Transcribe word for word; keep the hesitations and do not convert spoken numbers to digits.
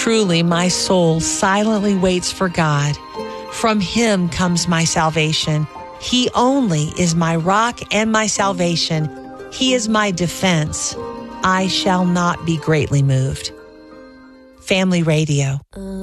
Truly, my soul silently waits for God. From him comes my salvation. He only is my rock and my salvation. He is my defense. I shall not be greatly moved. Family Radio.